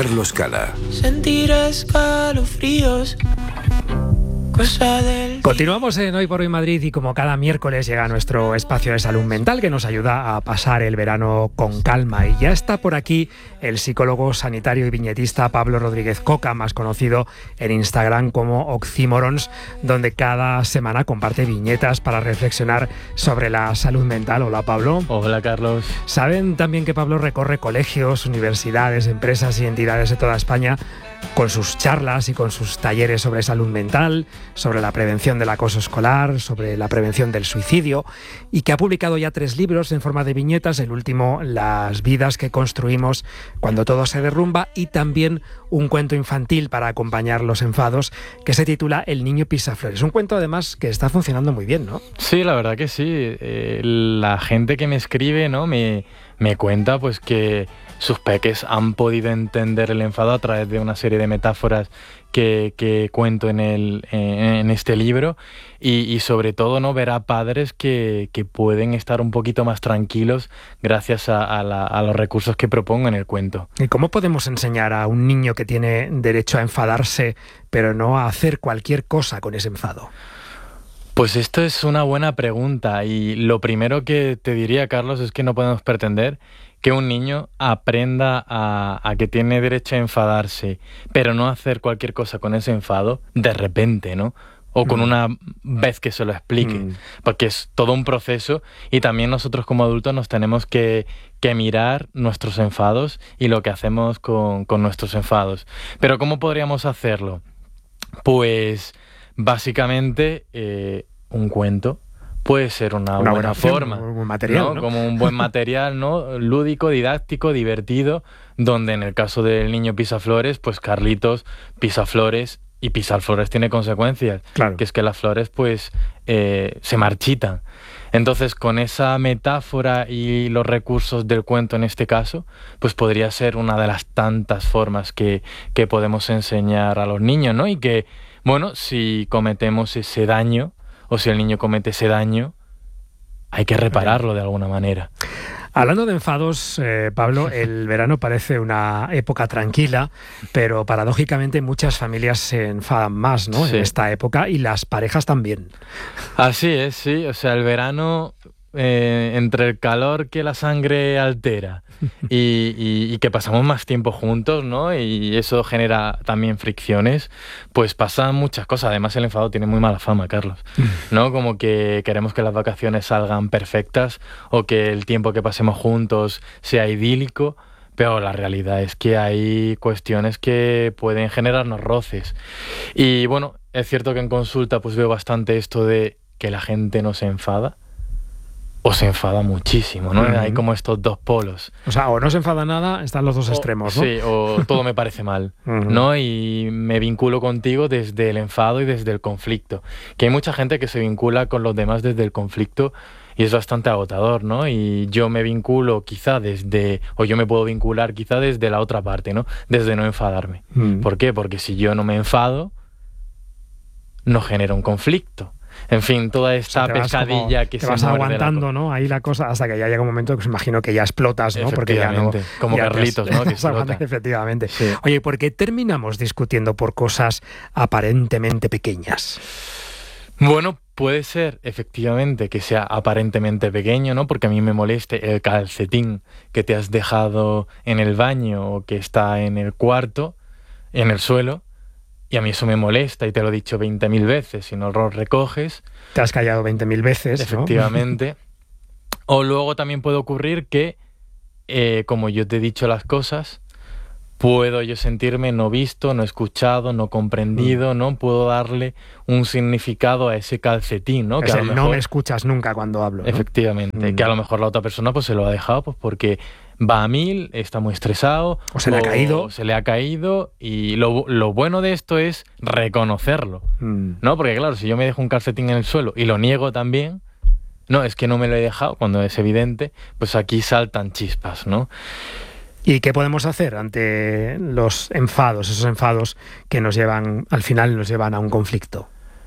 Carlos Cala. Sentir escalofríos. Continuamos en Hoy por Hoy Madrid y como cada miércoles llega nuestro espacio de salud mental que nos ayuda a pasar el verano con calma. Y ya está por aquí el psicólogo sanitario y viñetista Pablo Rodríguez Coca, más conocido en Instagram como Oxímorons, donde cada semana comparte viñetas para reflexionar sobre la salud mental. Hola, Pablo. Hola, Carlos. Saben también que Pablo recorre colegios, universidades, empresas y entidades de toda España con sus charlas y con sus talleres sobre salud mental, sobre la prevención del acoso escolar, sobre la prevención del suicidio, y que ha publicado ya 3 libros en forma de viñetas, el último, Las vidas que construimos cuando todo se derrumba, y también un cuento infantil para acompañar los enfados que se titula El niño pisaflores. Un cuento además que está funcionando muy bien, ¿no? Sí, la verdad que sí. La gente que me escribe, ¿no? me cuenta pues que sus peques han podido entender el enfado a través de una serie de metáforas que cuento en este libro y sobre todo, ¿no? Ver a padres que pueden estar un poquito más tranquilos gracias a los recursos que propongo en el cuento. ¿Y cómo podemos enseñar a un niño que tiene derecho a enfadarse pero no a hacer cualquier cosa con ese enfado? Pues esto es una buena pregunta y lo primero que te diría, Carlos, es que no podemos pretender que un niño aprenda a que tiene derecho a enfadarse, pero no hacer cualquier cosa con ese enfado de repente, ¿no? O con una vez que se lo explique, porque es todo un proceso y también nosotros como adultos nos tenemos que mirar nuestros enfados y lo que hacemos con nuestros enfados. Pero ¿cómo podríamos hacerlo? Pues básicamente un cuento puede ser una buena forma, un material, ¿no? Como un buen material, ¿no? Lúdico, didáctico, divertido, donde en el caso del niño pisaflores, pues Carlitos pisa flores y pisar flores tiene consecuencias, claro. Que es que las flores pues se marchitan. Entonces, con esa metáfora y los recursos del cuento en este caso, pues podría ser una de las tantas formas que podemos enseñar a los niños, ¿no? Y que, bueno, si cometemos ese daño, o si el niño comete ese daño, hay que repararlo de alguna manera. Hablando de enfados, Pablo, el verano parece una época tranquila, pero paradójicamente muchas familias se enfadan más, ¿no? Sí. En esta época, y las parejas también. Así es, sí. O sea, el verano, entre el calor que la sangre altera y que pasamos más tiempo juntos, ¿no? Y eso genera también fricciones, pues pasan muchas cosas. Además, el enfado tiene muy mala fama, Carlos, ¿no? Como que queremos que las vacaciones salgan perfectas o que el tiempo que pasemos juntos sea idílico, pero la realidad es que hay cuestiones que pueden generarnos roces. Y bueno, es cierto que en consulta pues veo bastante esto de que la gente no se enfada o se enfada muchísimo, ¿no? Hay como estos dos polos. O sea, o no se enfada nada, están los dos extremos, ¿no? Sí, o todo me parece mal, ¿no? Y me vinculo contigo desde el enfado y desde el conflicto. Que hay mucha gente que se vincula con los demás desde el conflicto y es bastante agotador, ¿no? Y yo me vinculo quizá yo me puedo vincular quizá desde la otra parte, ¿no? Desde no enfadarme. ¿Por qué? Porque si yo no me enfado, no genera un conflicto. En fin, toda esta pesadilla que se vas aguantando, ¿no? Ahí la cosa hasta que ya llega un momento que os imagino que ya explotas, ¿no? Porque ya no, como ya Carlitos, ¿no? Que explota. Efectivamente. Sí. Oye, ¿por qué terminamos discutiendo por cosas aparentemente pequeñas? Bueno, puede ser efectivamente que sea aparentemente pequeño, ¿no? Porque a mí me moleste el calcetín que te has dejado en el baño o que está en el cuarto, en el suelo. Y a mí eso me molesta y te lo he dicho 20.000 veces. Si no lo recoges... Te has callado 20.000 veces, efectivamente. ¿No? O luego también puede ocurrir que, como yo te he dicho las cosas, puedo yo sentirme no visto, no escuchado, no comprendido, ¿no? Puedo darle un significado a ese calcetín, ¿no? Es que a lo mejor no me escuchas nunca cuando hablo, ¿no? Efectivamente. Que a lo mejor la otra persona pues se lo ha dejado pues porque va a 1000, está muy estresado. O se le ha caído. Y lo bueno de esto es reconocerlo, ¿no? Porque claro, si yo me dejo un calcetín en el suelo y lo niego también, no, es que no me lo he dejado, cuando es evidente, pues aquí saltan chispas, ¿no? ¿Y qué podemos hacer ante los enfados, esos enfados que al final nos llevan a un conflicto?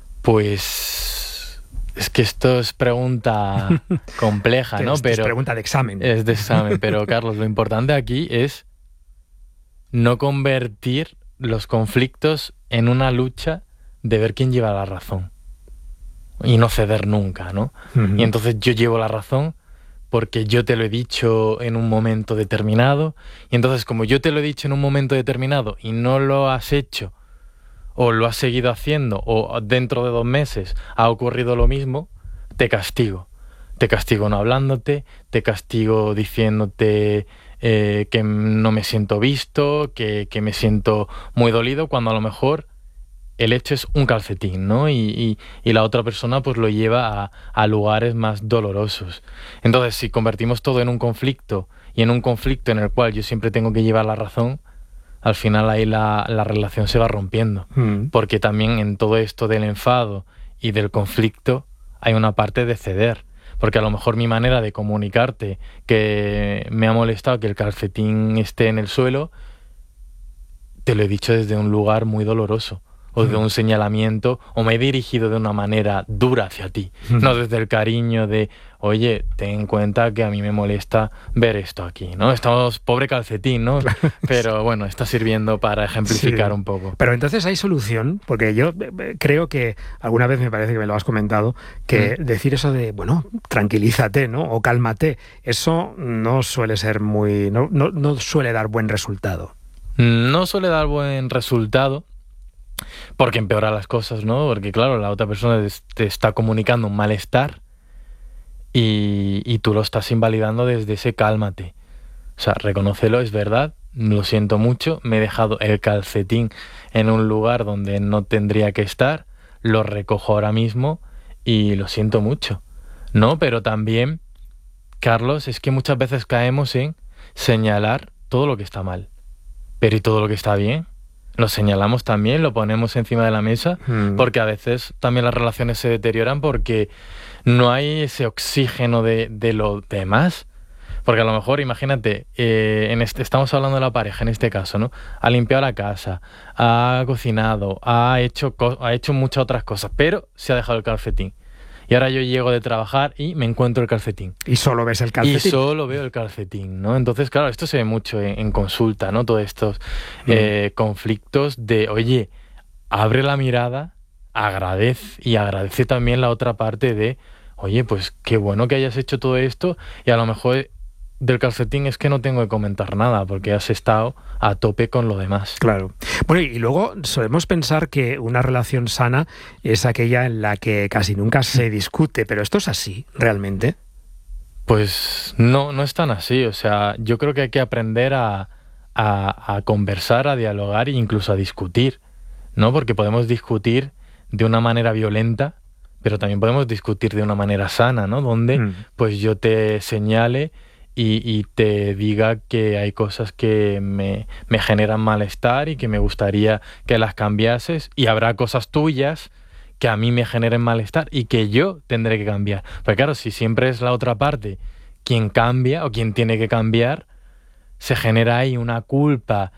Pues es que esto es pregunta compleja, ¿no? Es pregunta de examen. Es de examen, pero Carlos, lo importante aquí es no convertir los conflictos en una lucha de ver quién lleva la razón y no ceder nunca, ¿no? Y entonces yo llevo la razón porque yo te lo he dicho en un momento determinado, y entonces como yo te lo he dicho en un momento determinado y no lo has hecho, o lo has seguido haciendo, o dentro de 2 meses ha ocurrido lo mismo, te castigo. Te castigo no hablándote, te castigo diciéndote que no me siento visto, que me siento muy dolido, cuando a lo mejor el hecho es un calcetín, ¿no? Y la otra persona pues lo lleva a lugares más dolorosos. Entonces, si convertimos todo en un conflicto, y en un conflicto en el cual yo siempre tengo que llevar la razón, al final ahí la relación se va rompiendo. Porque también en todo esto del enfado y del conflicto hay una parte de ceder. Porque a lo mejor mi manera de comunicarte que me ha molestado que el calcetín esté en el suelo, te lo he dicho desde un lugar muy doloroso, o de un señalamiento, o me he dirigido de una manera dura hacia ti, no desde el cariño de, oye, ten en cuenta que a mí me molesta ver esto aquí, ¿no? Estamos, pobre calcetín, ¿no? Pero bueno, está sirviendo para ejemplificar un poco. Pero entonces hay solución, porque yo creo que alguna vez me parece que me lo has comentado, que decir eso de, bueno, tranquilízate, ¿no? O cálmate, eso no suele ser muy, no suele dar buen resultado. No suele dar buen resultado, porque empeora las cosas, ¿no? Porque claro, la otra persona te está comunicando un malestar y tú lo estás invalidando desde ese cálmate. O sea, reconócelo, es verdad, lo siento mucho, me he dejado el calcetín en un lugar donde no tendría que estar, lo recojo ahora mismo y lo siento mucho, ¿no? Pero también, Carlos, es que muchas veces caemos en señalar todo lo que está mal, pero ¿y todo lo que está bien? Lo señalamos también, lo ponemos encima de la mesa, porque a veces también las relaciones se deterioran porque no hay ese oxígeno de lo demás. Porque a lo mejor, imagínate, estamos hablando de la pareja en este caso, ¿no? Ha limpiado la casa, ha cocinado, ha hecho muchas otras cosas, pero se ha dejado el calcetín. Y ahora yo llego de trabajar y me encuentro el calcetín. Y solo ves el calcetín. Y solo veo el calcetín, ¿no? Entonces, claro, esto se ve mucho en consulta, ¿no? Todos estos conflictos de, oye, abre la mirada, agradece también la otra parte de, oye, pues qué bueno que hayas hecho todo esto, y a lo mejor del calcetín es que no tengo que comentar nada porque has estado a tope con lo demás. Claro. Bueno, y luego solemos pensar que una relación sana es aquella en la que casi nunca se discute, pero ¿esto es así realmente? Pues no es tan así. O sea, yo creo que hay que aprender a conversar, a dialogar e incluso a discutir, ¿no? Porque podemos discutir de una manera violenta, pero también podemos discutir de una manera sana, ¿no? Donde pues yo te señale y te diga que hay cosas que me generan malestar y que me gustaría que las cambiases, y habrá cosas tuyas que a mí me generen malestar y que yo tendré que cambiar. Porque claro, si siempre es la otra parte quien cambia o quien tiene que cambiar, se genera ahí una culpa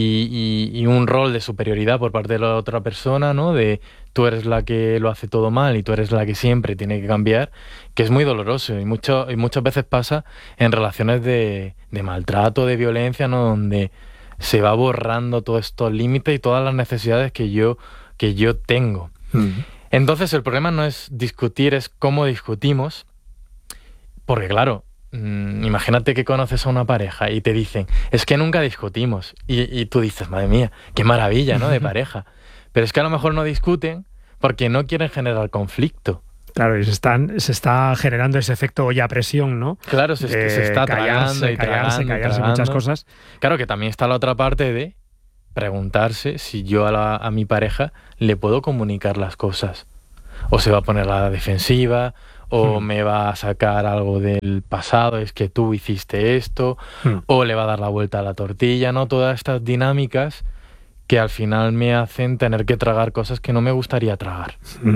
y un rol de superioridad por parte de la otra persona, ¿no? De tú eres la que lo hace todo mal y tú eres la que siempre tiene que cambiar, que es muy doloroso y muchas veces pasa en relaciones de maltrato, de violencia, ¿no? Donde se va borrando todos estos límites y todas las necesidades que yo tengo. Entonces el problema no es discutir, es cómo discutimos, porque claro, imagínate que conoces a una pareja y te dicen, es que nunca discutimos, y tú dices, madre mía, qué maravilla, ¿no? De pareja. Pero es que a lo mejor no discuten porque no quieren generar conflicto. Claro, y se está generando ese efecto olla a presión, ¿no? Claro, se está callarse muchas cosas. Claro, que también está la otra parte de preguntarse si yo a mi pareja le puedo comunicar las cosas. O se va a poner a la defensiva, o me va a sacar algo del pasado, es que tú hiciste esto, o le va a dar la vuelta a la tortilla, ¿no? Todas estas dinámicas que al final me hacen tener que tragar cosas que no me gustaría tragar.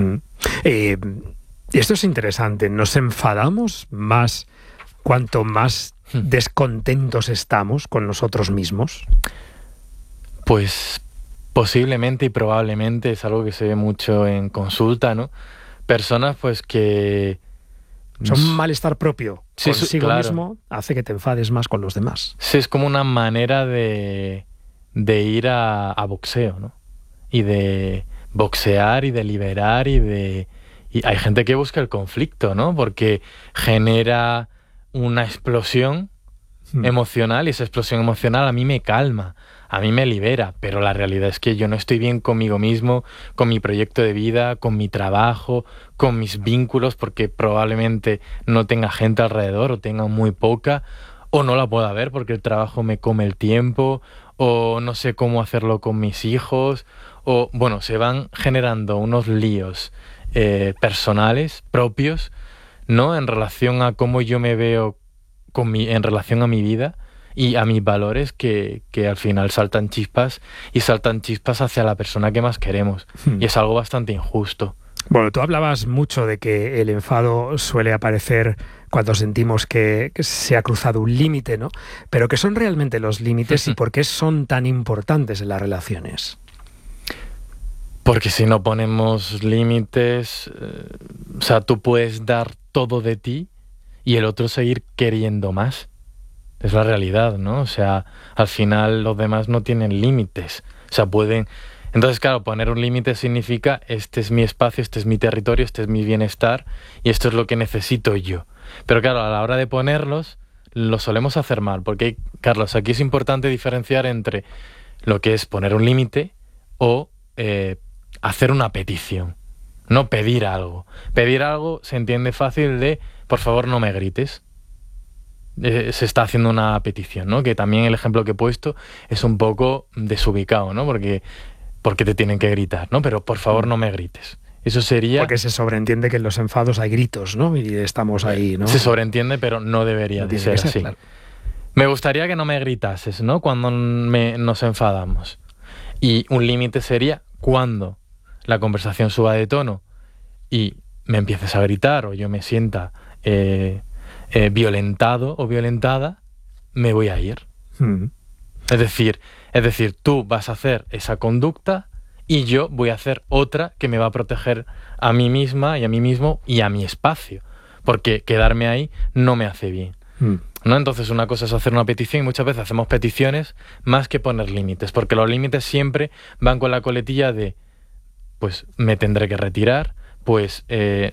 Esto es interesante. ¿Nos enfadamos más cuanto más descontentos estamos con nosotros mismos? Pues posiblemente y probablemente es algo que se ve mucho en consulta, ¿no? Personas pues que son malestar propio consigo claro. mismo, hace que te enfades más con los demás. Sí, es como una manera de de ir a boxeo, ¿no? Y de boxear y de liberar y hay gente que busca el conflicto, ¿no? Porque genera una explosión emocional y esa explosión emocional a mí me calma, a mí me libera, pero la realidad es que yo no estoy bien conmigo mismo, con mi proyecto de vida, con mi trabajo, con mis vínculos, porque probablemente no tenga gente alrededor o tenga muy poca, o no la pueda ver porque el trabajo me come el tiempo, o no sé cómo hacerlo con mis hijos, o bueno, se van generando unos líos personales, propios, ¿no? En relación a cómo yo me veo en relación a mi vida y a mis valores que al final saltan chispas hacia la persona que más queremos. Y es algo bastante injusto. Bueno, tú hablabas mucho de que el enfado suele aparecer cuando sentimos que se ha cruzado un límite, ¿no? Pero ¿qué son realmente los límites y por qué son tan importantes en las relaciones? Porque si no ponemos límites, o sea, tú puedes dar todo de ti y el otro seguir queriendo más. Es la realidad, ¿no? O sea, al final los demás no tienen límites. O sea, pueden... Entonces, claro, poner un límite significa este es mi espacio, este es mi territorio, este es mi bienestar y esto es lo que necesito yo. Pero claro, a la hora de ponerlos, lo solemos hacer mal. Porque, Carlos, aquí es importante diferenciar entre lo que es poner un límite o hacer una petición. No pedir algo. Pedir algo se entiende fácil de, por favor, no me grites. Se está haciendo una petición, ¿no? Que también el ejemplo que he puesto es un poco desubicado, ¿no? Porque te tienen que gritar, ¿no? Pero por favor no me grites. Eso sería... Porque se sobreentiende que en los enfados hay gritos, ¿no? Y estamos ahí, ¿no? Se sobreentiende, pero no debería de ser así. Claro. Me gustaría que no me gritases, ¿no? Cuando nos enfadamos. Y un límite sería cuando la conversación suba de tono y me empieces a gritar o yo me sienta violentado o violentada, me voy a ir. Es decir, tú vas a hacer esa conducta y yo voy a hacer otra que me va a proteger a mí misma y a mí mismo y a mi espacio, porque quedarme ahí no me hace bien. ¿No? Entonces una cosa es hacer una petición y muchas veces hacemos peticiones más que poner límites, porque los límites siempre van con la coletilla de pues me tendré que retirar, pues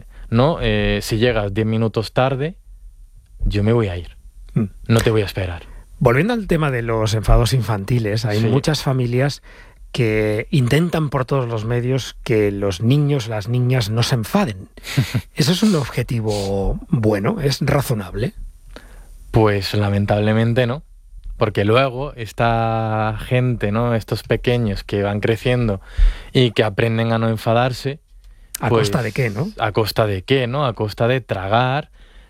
si llegas 10 minutos tarde, yo me voy a ir, no te voy a esperar. Volviendo al tema de los enfados infantiles, hay muchas familias que intentan por todos los medios que los niños, las niñas no se enfaden. ¿Eso es un objetivo bueno? ¿Es razonable? Pues lamentablemente no. Porque luego esta gente, ¿no? Estos pequeños que van creciendo y que aprenden a no enfadarse... ¿A costa de qué, no? ¿A costa de qué, no? A costa de tragar,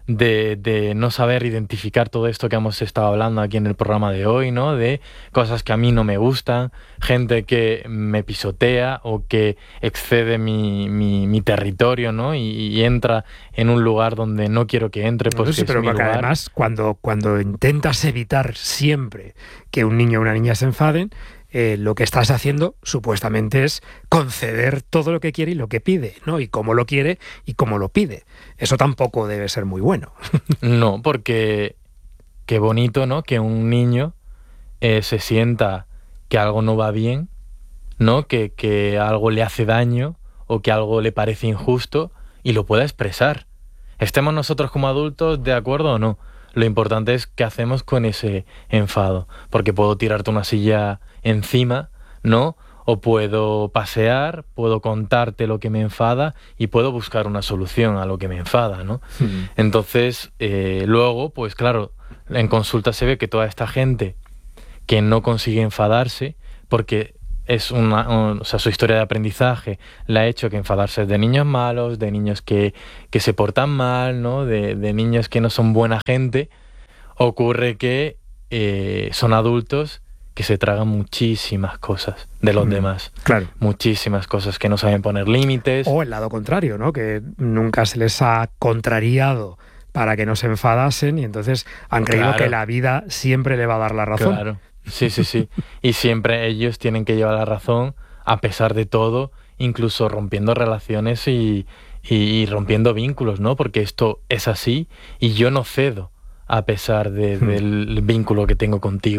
de no saber identificar todo esto que hemos estado hablando aquí en el programa de hoy, ¿no? De cosas que a mí no me gustan, gente que me pisotea o que excede mi territorio, ¿no? Y entra en un lugar donde no quiero que entre, pues no, sí, pero porque además cuando intentas evitar siempre que un niño o una niña se enfaden, lo que estás haciendo supuestamente es conceder todo lo que quiere y lo que pide, ¿no? Y cómo lo quiere y cómo lo pide. Eso tampoco debe ser muy bueno. No, porque qué bonito, ¿no? Que un niño se sienta que algo no va bien, ¿no? Que algo le hace daño o que algo le parece injusto y lo pueda expresar. Estemos nosotros como adultos de acuerdo o no. Lo importante es qué hacemos con ese enfado, porque puedo tirarte una silla encima, ¿no? O puedo pasear, puedo contarte lo que me enfada y puedo buscar una solución a lo que me enfada, ¿no? Entonces, luego, pues claro, en consulta se ve que toda esta gente que no consigue enfadarse, porque es su historia de aprendizaje la ha hecho que enfadarse es de niños malos, de niños que se portan mal, ¿no? De niños que no son buena gente. Ocurre que son adultos que se tragan muchísimas cosas de los demás. Claro. Muchísimas cosas, que no saben poner límites. O el lado contrario, ¿no? Que nunca se les ha contrariado para que no se enfadasen y entonces han creído que la vida siempre le va a dar la razón. Claro. Sí. Y siempre ellos tienen que llevar la razón a pesar de todo, incluso rompiendo relaciones y rompiendo vínculos, ¿no? Porque esto es así y yo no cedo a pesar del vínculo que tengo contigo.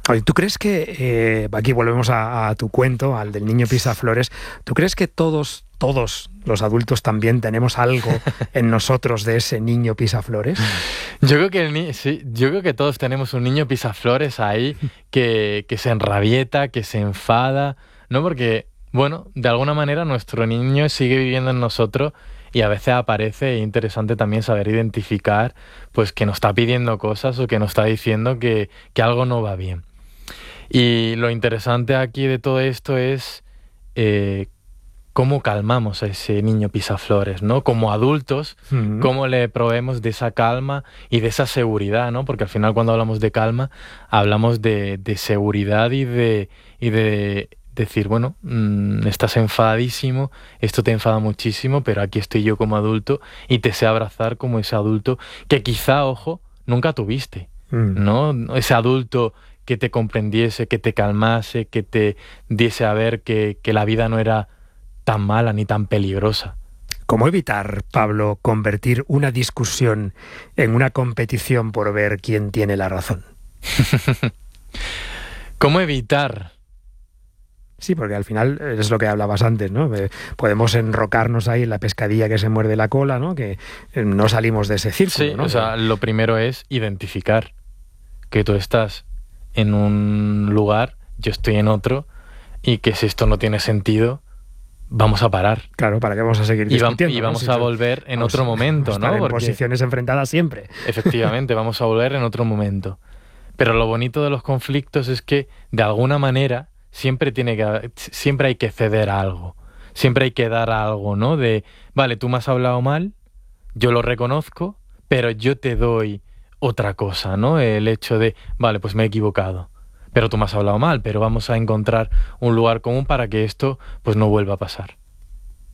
Oye, ¿tú crees que, aquí volvemos a tu cuento, al del niño pisaflores, ¿tú crees que todos los adultos también tenemos algo en nosotros de ese niño pisaflores? Yo creo que yo creo que todos tenemos un niño pisaflores ahí que se enrabieta, que se enfada, ¿no? Porque, bueno, de alguna manera nuestro niño sigue viviendo en nosotros y a veces aparece, es interesante también saber identificar, pues, que nos está pidiendo cosas o que nos está diciendo que algo no va bien. Y lo interesante aquí de todo esto es cómo calmamos a ese niño pisaflores, ¿no? Como adultos, cómo le proveemos de esa calma y de esa seguridad, ¿no? Porque al final cuando hablamos de calma, hablamos de seguridad y de decir, bueno, estás enfadadísimo, esto te enfada muchísimo, pero aquí estoy yo como adulto y te sé abrazar como ese adulto que quizá, ojo, nunca tuviste, ¿no? Ese adulto que te comprendiese, que te calmase, que te diese a ver que la vida no era tan mala ni tan peligrosa. ¿Cómo evitar, Pablo, convertir una discusión en una competición por ver quién tiene la razón? ¿Cómo evitar? Sí, porque al final es lo que hablabas antes, ¿no? Podemos enrocarnos ahí en la pescadilla que se muerde la cola, ¿no? Que no salimos de ese círculo, sí, ¿no? O sea, lo primero es identificar que tú estás en un lugar, yo estoy en otro, y que si esto no tiene sentido, vamos a parar. Claro, ¿para qué vamos a seguir discutiendo? Y vamos a volver en otro momento, ¿no? En posiciones enfrentadas siempre. Efectivamente, vamos a volver en otro momento. Pero lo bonito de los conflictos es que, de alguna manera, siempre hay que ceder a algo. Siempre hay que dar algo, ¿no? Vale, tú me has hablado mal, yo lo reconozco, pero yo te doy otra cosa, ¿no? El hecho de, vale, pues me he equivocado, pero tú me has hablado mal, pero vamos a encontrar un lugar común para que esto pues no vuelva a pasar.